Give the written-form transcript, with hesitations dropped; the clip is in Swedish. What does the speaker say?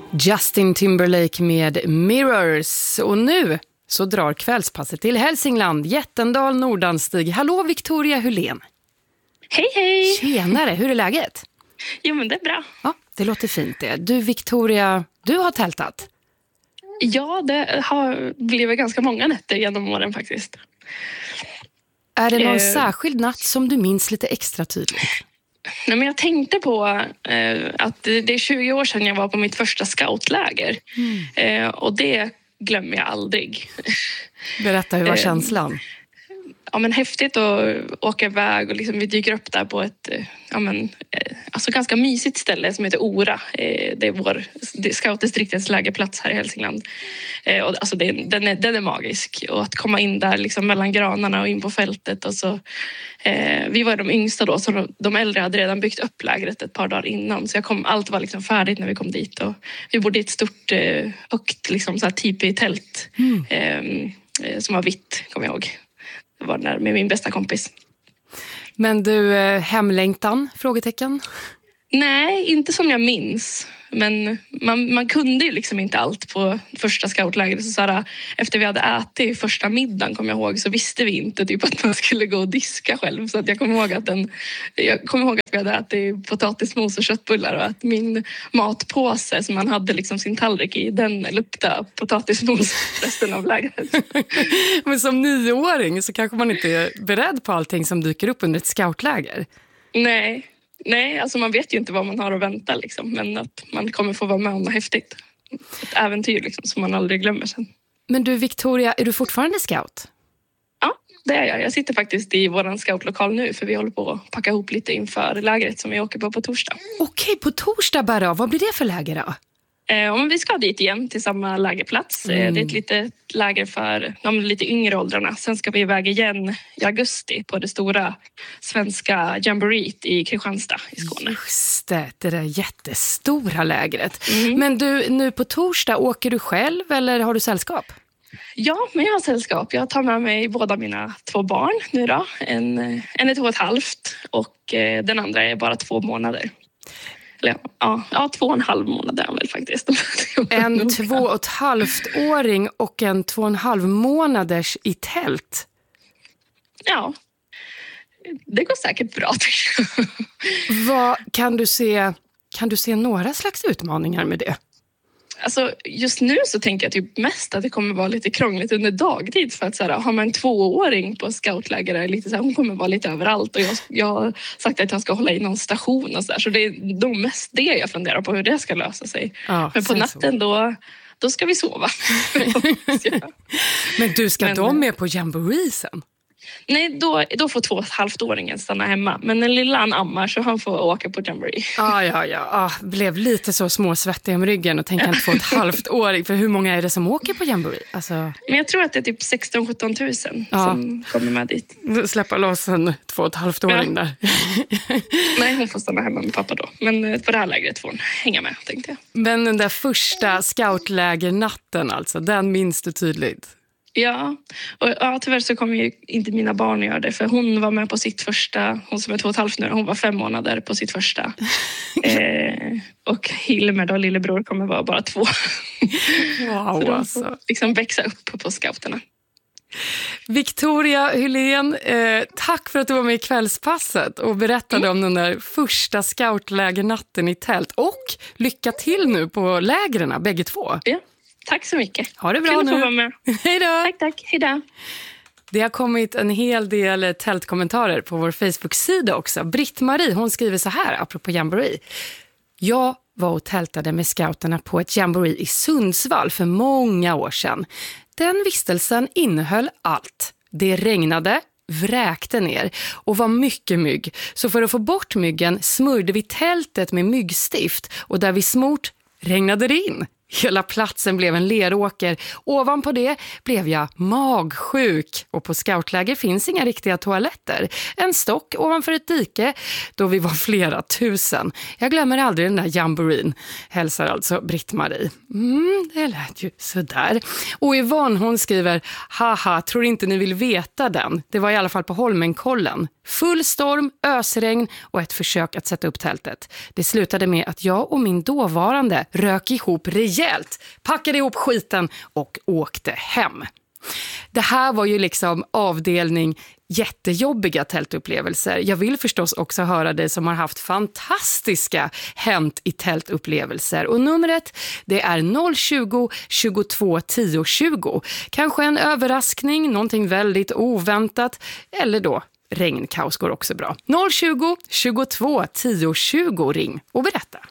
Justin Timberlake med Mirrors. Och nu så drar kvällspasset till Hälsingland, Jättendal, Nordanstig. Hallå Victoria Hylén. Hej hej! Tjenare, hur är läget? Jo men det är bra. Ja, det låter fint det. Du Victoria, du har tältat? Ja, det har blivit ganska många nätter genom åren faktiskt. Är det någon särskild natt som du minns lite extra tydligt? Nej, men jag tänkte på att det är 20 år sedan jag var på mitt första scoutläger. Och det glömmer jag aldrig. Berätta, hur var känslan? Ja, men häftigt att åka iväg och liksom, vi dyker upp där på ett alltså ganska mysigt ställe som heter Ora. Det är scoutdistriktets lägerplats här i Hälsingland. Och alltså den är magisk. Och att komma in där liksom mellan granarna och in på fältet. Och så, vi var de yngsta då, så de äldre hade redan byggt upp lägret ett par dagar innan. Så allt var liksom färdigt när vi kom dit. Och vi bodde i ett stort, högt liksom, så här tipi-tält som var vitt, kommer jag ihåg. Jag var där med min bästa kompis. Men du, hemlängtan? Frågetecken? Nej, inte som jag minns. Men man kunde ju liksom inte allt på första scoutlägret. Så här, efter vi hade ätit första middagen, kom jag ihåg, så visste vi inte typ att man skulle gå och diska själv. Så att jag kommer ihåg att vi hade ätit potatismos och köttbullar och att min matpåse som man hade liksom sin tallrik i, den luktade potatismos resten av lägret. Men som 9-åring så kanske man inte är beredd på allting som dyker upp under ett scoutläger. Nej, alltså man vet ju inte vad man har att vänta liksom, men att man kommer få vara med om något häftigt. Ett äventyr liksom, som man aldrig glömmer sen. Men du Victoria, är du fortfarande scout? Ja, det är jag. Jag sitter faktiskt i våran scoutlokal nu för vi håller på att packa ihop lite inför lägret som vi åker på torsdag. Okej, på torsdag bara. Vad blir det för läger då? Om vi ska dit igen till samma lägerplats. Det är ett litet läger för de lite yngre åldrarna. Sen ska vi iväg igen i augusti på det stora svenska jamboreet i Kristianstad i Skåne. Just det där jättestora lägret. Men du, nu på torsdag, åker du själv eller har du sällskap? Ja, men jag har sällskap. Jag tar med mig båda mina 2 barn nu då. En är 2,5 och den andra är bara 2 månader. Ja, 2,5 månader väl faktiskt. En 2,5-åring och en 2,5 månaders i tält. Ja, det går säkert bra. Kan du se några slags utmaningar med det? Alltså, just nu så tänker jag typ mest att det kommer vara lite krångligt under dagtid. För att så här, har man en 2-åring på scoutläger, lite så här, hon kommer vara lite överallt. Och jag har sagt att jag ska hålla i någon station och så där. Så det är nog mest det jag funderar på, hur det ska lösa sig. Ja, men på natten då ska vi sova. Men du, ska de med på jamboree sen? Nej, då får 2,5-åringen stanna hemma. Men den lilla han ammar så han får åka på jamboree. Ja. Blev lite så småsvettig om ryggen och tänka en 2,5-åring. För hur många är det som åker på jamboree? Alltså... Men jag tror att det är typ 16-17 tusen som kommer med dit. Släppa loss en 2,5-åring där. Nej, hon får stanna hemma med pappa då. Men på det här lägret får hon hänga med, tänkte jag. Men den där första scoutlägernatten alltså, den minns du tydligt? Ja, och tyvärr så kommer ju inte mina barn att göra det. För hon var med på sitt första, hon som är 2,5 nu, hon var 5 månader på sitt första. Och Hilmer då, lillebror, kommer vara bara 2. Wow, så de får liksom växa upp på scouterna. Victoria Hylén, tack för att du var med i kvällspasset och berättade om den där första scoutlägernatten i tält. Och lycka till nu på lägren, bägge 2. Ja. Tack så mycket. Ha det bra nu. Hej då. Tack. Hej då. Det har kommit en hel del tältkommentarer på vår Facebook-sida också. Britt-Marie, hon skriver så här, apropå jamboree. Jag var och tältade med scouterna på ett jamboree i Sundsvall för många år sedan. Den vistelsen innehöll allt. Det regnade, vräkte ner och var mycket mygg. Så för att få bort myggen smörjde vi tältet med myggstift och där vi smort regnade det in. Hela platsen blev en leråker. Ovanpå det blev jag magsjuk. Och på scoutläger finns inga riktiga toaletter. En stock ovanför ett dike då vi var flera tusen. Jag glömmer aldrig den där jamboreen, hälsar alltså Britt-Marie. Det lät ju sådär. Och Yvonne, hon skriver: haha, tror inte ni vill veta den. Det var i alla fall på Holmenkollen. Full storm, ösregn och ett försök att sätta upp tältet. Det slutade med att jag och min dåvarande rök ihop rejält, packade ihop skiten och åkte hem. Det här var ju liksom avdelning jättejobbiga tältupplevelser. Jag vill förstås också höra dig som har haft fantastiska hänt i tältupplevelser. Och numret, det är 020 22 10 20. Kanske en överraskning, någonting väldigt oväntat, eller då regnkaos går också bra. 020 22 10 20, ring och berätta.